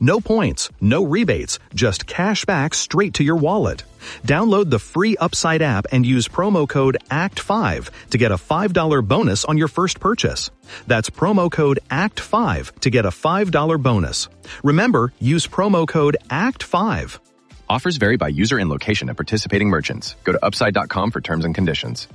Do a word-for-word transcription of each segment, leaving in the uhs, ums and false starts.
No points, no rebates, just cash back straight to your wallet. Download the free Upside app and use promo code A C T five to get a five dollars bonus on your first purchase. That's promo code A C T five to get a five dollars bonus. Remember, use promo code A C T five. Offers vary by user and location at participating merchants. Go to upside dot com for terms and conditions.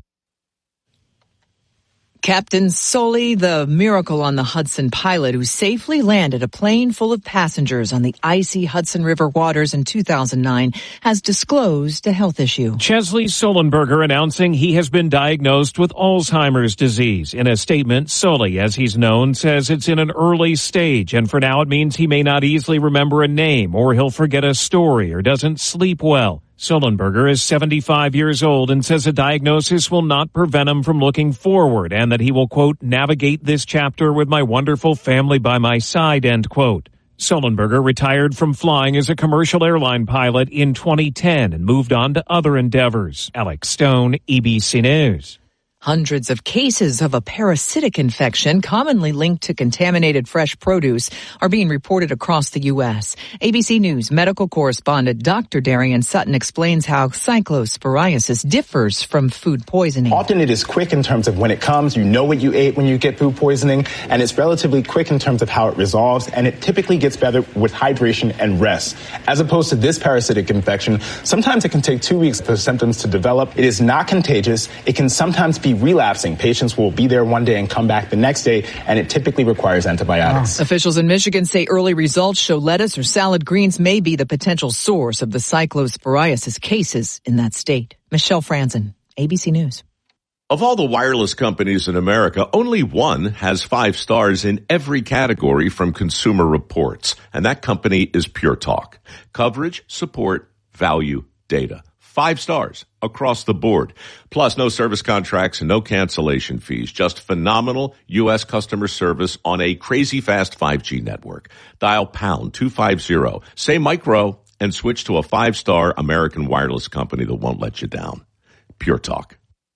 Captain Sully, the Miracle on the Hudson pilot who safely landed a plane full of passengers on the icy Hudson River waters in two thousand nine, has disclosed a health issue. Chesley Sullenberger announcing he has been diagnosed with Alzheimer's disease. In a statement, Sully, as he's known, says it's in an early stage, and for now it means he may not easily remember a name, or he'll forget a story, or doesn't sleep well. Sullenberger is seventy-five years old and says a diagnosis will not prevent him from looking forward and that he will, quote, navigate this chapter with my wonderful family by my side, end quote. Sullenberger retired from flying as a commercial airline pilot in twenty ten and moved on to other endeavors. Alex Stone, E B C News. Hundreds of cases of a parasitic infection commonly linked to contaminated fresh produce are being reported across the U S. A B C News medical correspondent Doctor Darian Sutton explains how cyclosporiasis differs from food poisoning. Often it is quick in terms of when it comes. You know what you ate when you get food poisoning, and it's relatively quick in terms of how it resolves, and it typically gets better with hydration and rest. As opposed to this parasitic infection, sometimes it can take two weeks for symptoms to develop. It is not contagious. It can sometimes be relapsing. Patients will be there one day and come back the next day, and it typically requires antibiotics. Wow. Officials in Michigan say early results show lettuce or salad greens may be the potential source of the cyclosporiasis cases in that state. Michelle Franzen, A B C News. Of all the wireless companies in America, only one has five stars in every category from Consumer Reports, and that company is Pure Talk. Coverage, support, value, data. Five stars across the board. Plus, no service contracts and no cancellation fees. Just phenomenal U S customer service on a crazy fast five G network. Dial pound two fifty, say micro, and switch to a five-star American wireless company that won't let you down. Pure Talk.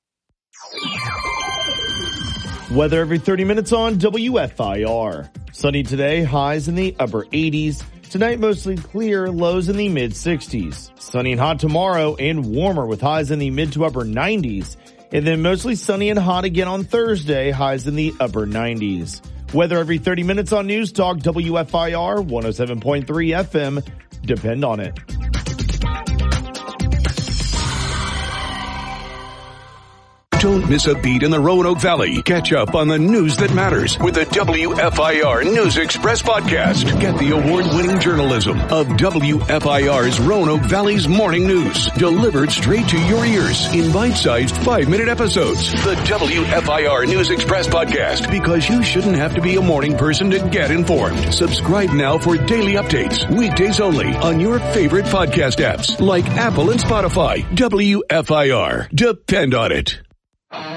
Weather every thirty minutes on W F I R. Sunny today, highs in the upper eighties. Tonight, mostly clear, lows in the mid-sixties. Sunny and hot tomorrow and warmer with highs in the mid to upper nineties. And then mostly sunny and hot again on Thursday, highs in the upper nineties. Weather every thirty minutes on News Talk W F I R one oh seven point three F M. Depend on it. Don't miss a beat in the Roanoke Valley. Catch up on the news that matters with the W F I R News Express podcast. Get the award-winning journalism of W F I R's Roanoke Valley's morning news, delivered straight to your ears in bite-sized five-minute episodes. The W F I R News Express podcast, because you shouldn't have to be a morning person to get informed. Subscribe now for daily updates, weekdays only, on your favorite podcast apps like Apple and Spotify. W F I R. Depend on it.